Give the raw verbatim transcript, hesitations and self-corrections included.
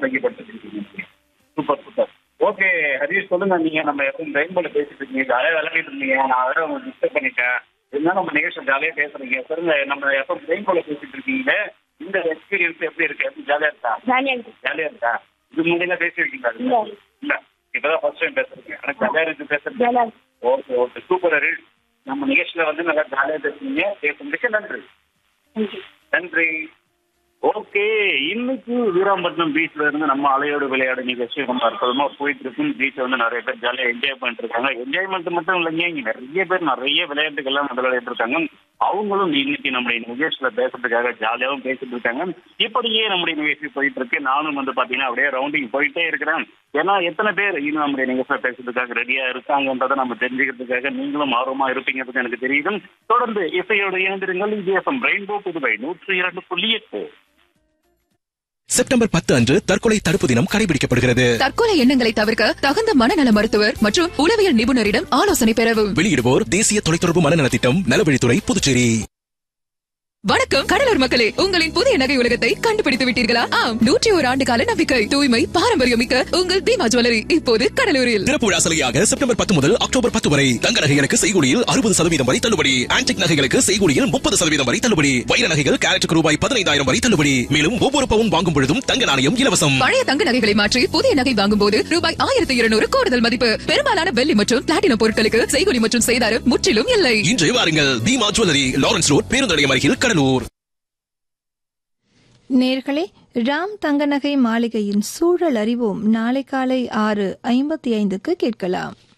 தங்கிப்படுத்திருக்கீங்க. Super super. Okay Harish, சொல்லுங்க. நீங்க நம்ம எப்பவும் ரெயின்போல பேசிட்டு இருக்கீங்க, ஜாலியா விளையாடிட்டு இருந்தீங்க. நான் வேற உங்களுக்கு டிஸ்டர்ப் பண்ணிட்டேன். இருந்தாலும் நம்ம நிகழ்ச்சி ஜாலியா பேசுறீங்க. சொல்லுங்க, நம்ம எப்பவும் ரெயின்போல பேசிட்டு இருக்கீங்க, இந்த எக்ஸ்பீரியன்ஸ் எப்படி இருக்கு? எப்படி ஜாலியா இருக்கா? ஜாலியா இருக்கு. ஜாலியா இருக்கா? இது முன்னாடி பேசிருக்கீங்களா? இல்ல இல்ல, இப்பதான் ஃபர்ஸ்ட் டைம் பேசுறீங்க. எனக்கு ஜாலியா இருக்கு பேசுறது. ஜாலியா இருக்கு. Okay okay, super Harish. நம்ம நிகழ்ச்சியில வந்து நல்லா ஜாலியா பேசுறீங்க. பேசுறதுக்கு நன்றி. நன்றி. நன்றி. ஓகே, இன்னைக்கு வீராம்பட்டினம் பீச்ல இருந்து நம்ம அலையோடு விளையாடு நிகழ்ச்சி ரொம்ப அற்புதமா போயிட்டு இருக்கு. பீச்சை வந்து நிறைய பேர் ஜாலியா என்ஜாய் பண்ணிட்டு இருக்காங்க. என்ஜாய்மெண்ட் மட்டும் இல்லைங்க, இங்க நிறைய பேர் நிறைய விளையாட்டுகள்லாம் வந்து விளையாட்டு இருக்காங்க. அவங்களும் இன்னைக்கு நம்முடைய நிகழ்ச்சியில பேசுறதுக்காக ஜாலியாவும் பேசிட்டு இருக்காங்க. இப்படியே நம்முடைய நிகழ்ச்சி போயிட்டு இருக்கு. நானும் வந்து பாத்தீங்கன்னா அப்படியே ரவுண்டிங் போயிட்டே இருக்கிறேன். ஏன்னா எத்தனை பேர் இன்னும் நம்முடைய நிகழ்ச்சியில பேசுறதுக்காக ரெடியா இருக்காங்கன்றதை நம்ம தெரிஞ்சுக்கிறதுக்காக நீங்களும் ஆர்வமா இருப்பீங்கிறது எனக்கு தெரியுது. தொடர்ந்து இசையோடு இணைந்திருங்கள். இது எஃப்எம் ரெயின்போ புதுவை நூற்றி இரண்டு புள்ளி எட்டு. செப்டம்பர் பத்து அன்று தற்கொலை தடுப்பு தினம் கடைபிடிக்கப்படுகிறது. தற்கொலை எண்ணங்களை தவிர்க்க தகுந்த மனநல மருத்துவர் மற்றும் உளவியல் நிபுணரிடம் ஆலோசனை பெறவும். வெளியிடுவோர் தேசிய தொலைத்தொடர்பு மனநல திட்டம், நலவழித்துறை, புதுச்சேரி. வணக்கம் கடலூர் மக்களே, உங்களின் புதிய நகை உலகத்தை கண்டுபிடித்து விட்டீர்களா? ஆம், நூற்றி ஒரு ஆண்டு கால நம்பிக்கை, தூய்மை, பாரம்பரியம் மிக்க உங்கள் தீமா ஜுவல்லரி இப்போது கடலூரில். திறப்பு விழா சலுகையாக செப்டம்பர் பத்து முதல் அக்டோபர் பத்து வரை தங்க நகைகளுக்கு செய்கூலியில் அறுபது சதவீதம் வரை தள்ளுபடி. ஆன்டிக் நகைகளுக்கு செய்கூலியில் முப்பது சதவீதம் வரை தள்ளுபடி. வைர நகைகள் கேரட்டுக்கு ரூபாய் பதினைந்தாயிரம் வரை தள்ளுபடி. மேலும் ஒவ்வொரு பவுன் வாங்கும் பொழுதும் தங்க நாணயம் இலவசம். பழைய தங்க நகைகளை மாற்றி புதிய நகை வாங்கும் போது ரூபாய் ஆயிரத்தி இருநூறு கூடுதல் மதிப்பு. பெரும்பாலான வெள்ளி மற்றும் பிளாட்டினம் பொருட்களுக்கு செய்கூலி மற்றும் செய்தாரம் முற்றிலும் இல்லை. இன்று வாருங்கள், தீமா ஜுவல்லரி, லாரன்ஸ் ரோட், பேருந்து நிலையம் அருகில், கடலூர். நேர்களே, ராம் தங்கநகை மாளிகையின் சூழல் அறிவோம் நாளை காலை ஆறு ஐம்பத்தி ஐந்துக்கு கேட்கலாம்.